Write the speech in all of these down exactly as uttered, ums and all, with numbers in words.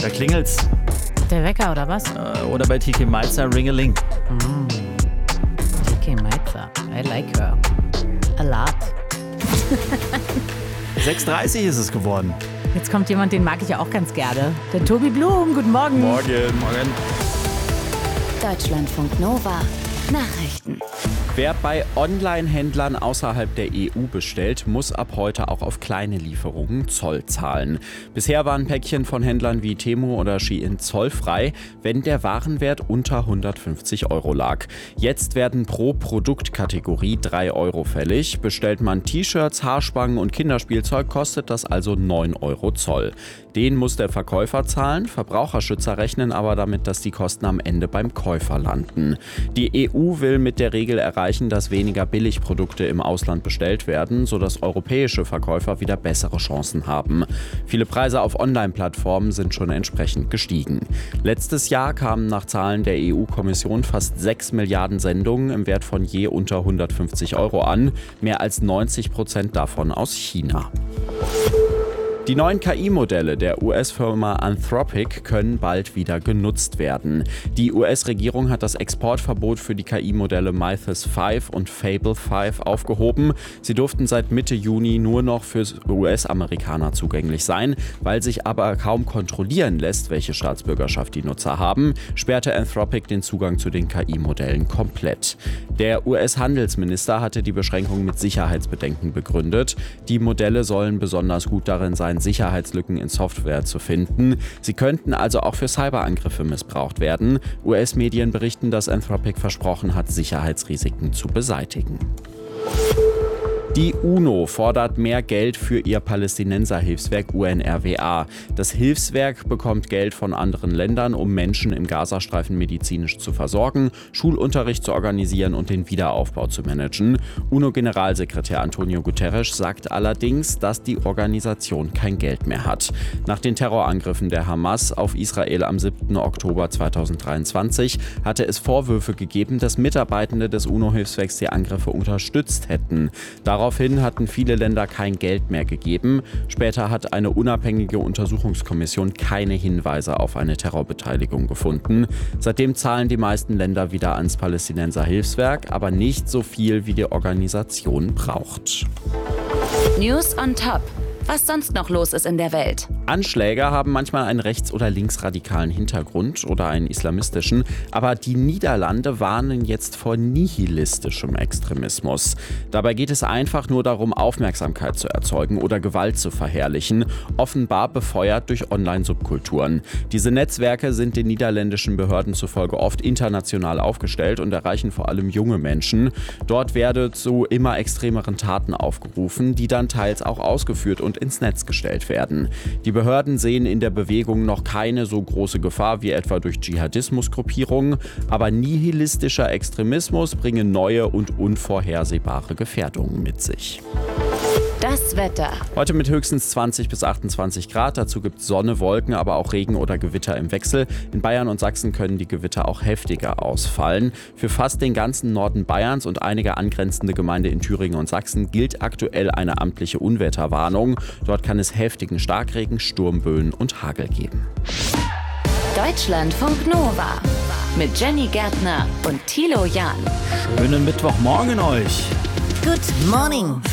Da klingelt's. Der Wecker oder was? Äh, oder bei T K Meitzer Ringeling. Mm. T K Meitzer. I like her. A lot. sechs Uhr dreißig ist es geworden. Jetzt kommt jemand, den mag ich ja auch ganz gerne. Der Tobi Blum. Guten Morgen. Morgen. Morgen. Deutschlandfunk Nova. Nachrichten. Wer bei Online-Händlern außerhalb der E U bestellt, muss ab heute auch auf kleine Lieferungen Zoll zahlen. Bisher waren Päckchen von Händlern wie Temu oder Shein zollfrei, wenn der Warenwert unter hundertfünfzig Euro lag. Jetzt werden pro Produktkategorie drei Euro fällig. Bestellt man T-Shirts, Haarspangen und Kinderspielzeug, kostet das also neun Euro Zoll. Den muss der Verkäufer zahlen. Verbraucherschützer rechnen aber damit, dass die Kosten am Ende beim Käufer landen. Die E U will mit der Regel erreichen, dass weniger Billigprodukte im Ausland bestellt werden, sodass europäische Verkäufer wieder bessere Chancen haben. Viele Preise auf Online-Plattformen sind schon entsprechend gestiegen. Letztes Jahr kamen nach Zahlen der E U-Kommission fast sechs Milliarden Sendungen im Wert von je unter hundertfünfzig Euro an, mehr als neunzig Prozent davon aus China. Die neuen K I-Modelle der U S-Firma Anthropic können bald wieder genutzt werden. Die U S-Regierung hat das Exportverbot für die K I-Modelle Mythos fünf und Fable fünf aufgehoben. Sie durften seit Mitte Juni nur noch für U S-Amerikaner zugänglich sein. Weil sich aber kaum kontrollieren lässt, welche Staatsbürgerschaft die Nutzer haben, sperrte Anthropic den Zugang zu den K I-Modellen komplett. Der U S-Handelsminister hatte die Beschränkung mit Sicherheitsbedenken begründet. Die Modelle sollen besonders gut darin sein, Sicherheitslücken in Software zu finden. Sie könnten also auch für Cyberangriffe missbraucht werden. U S-Medien berichten, dass Anthropic versprochen hat, Sicherheitsrisiken zu beseitigen. Die UNO fordert mehr Geld für ihr Palästinenser-Hilfswerk U N R W A. Das Hilfswerk bekommt Geld von anderen Ländern, um Menschen im Gazastreifen medizinisch zu versorgen, Schulunterricht zu organisieren und den Wiederaufbau zu managen. UNO-Generalsekretär Antonio Guterres sagt allerdings, dass die Organisation kein Geld mehr hat. Nach den Terrorangriffen der Hamas auf Israel am siebten Oktober zweitausenddreiundzwanzig hatte es Vorwürfe gegeben, dass Mitarbeitende des UNO-Hilfswerks die Angriffe unterstützt hätten. Daraufhin hatten viele Länder kein Geld mehr gegeben. Später hat eine unabhängige Untersuchungskommission keine Hinweise auf eine Terrorbeteiligung gefunden. Seitdem zahlen die meisten Länder wieder ans Palästinenser-Hilfswerk, aber nicht so viel, wie die Organisation braucht. News on Top. Was sonst noch los ist in der Welt. Anschläge haben manchmal einen rechts- oder linksradikalen Hintergrund oder einen islamistischen, aber die Niederlande warnen jetzt vor nihilistischem Extremismus. Dabei geht es einfach nur darum, Aufmerksamkeit zu erzeugen oder Gewalt zu verherrlichen, offenbar befeuert durch Online-Subkulturen. Diese Netzwerke sind den niederländischen Behörden zufolge oft international aufgestellt und erreichen vor allem junge Menschen. Dort werde zu immer extremeren Taten aufgerufen, die dann teils auch ausgeführt und ins Netz gestellt werden. Die Behörden sehen in der Bewegung noch keine so große Gefahr wie etwa durch Dschihadismusgruppierungen, aber nihilistischer Extremismus bringe neue und unvorhersehbare Gefährdungen mit sich. Das Wetter. Heute mit höchstens zwanzig bis achtundzwanzig Grad. Dazu gibt es Sonne, Wolken, aber auch Regen oder Gewitter im Wechsel. In Bayern und Sachsen können die Gewitter auch heftiger ausfallen. Für fast den ganzen Norden Bayerns und einige angrenzende Gemeinden in Thüringen und Sachsen gilt aktuell eine amtliche Unwetterwarnung. Dort kann es heftigen Starkregen, Sturmböen und Hagel geben. Deutschlandfunk Nova. Mit Jenny Gärtner und Thilo Jahn. Schönen Mittwochmorgen euch. Good morning.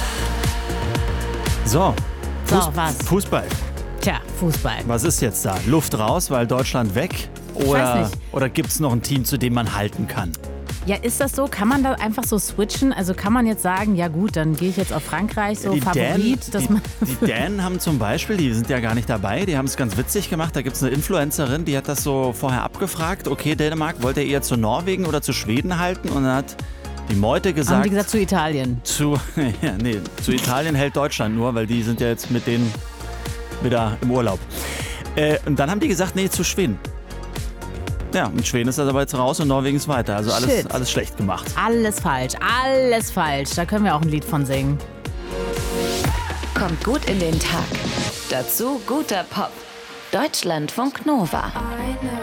So, So, Fuß- was? Fußball. Tja, Fußball. Was ist jetzt da? Luft raus, weil Deutschland weg? weiß Oder, nicht. oder gibt es noch ein Team, zu dem man halten kann? Ja, ist das so? Kann man da einfach so switchen? Also kann man jetzt sagen, ja gut, dann gehe ich jetzt auf Frankreich, so die Favorit, Dänen, dass die, man... die Dänen haben zum Beispiel, die sind ja gar nicht dabei, die haben es ganz witzig gemacht. Da gibt es eine Influencerin, die hat das so vorher abgefragt. Okay, Dänemark, wollt ihr eher zu Norwegen oder zu Schweden halten? Und dann hat die Meute gesagt... Haben die gesagt zu Italien? Zu, ja, nee, zu Italien hält Deutschland nur, weil die sind ja jetzt mit denen wieder im Urlaub. Äh, und dann haben die gesagt, nee, zu Schweden. Ja, und Schweden ist das aber jetzt raus und Norwegen ist weiter. Also alles, Shit. alles schlecht gemacht. Alles falsch, alles falsch. Da können wir auch ein Lied von singen. Kommt gut in den Tag. Dazu guter Pop. Deutschlandfunk Nova.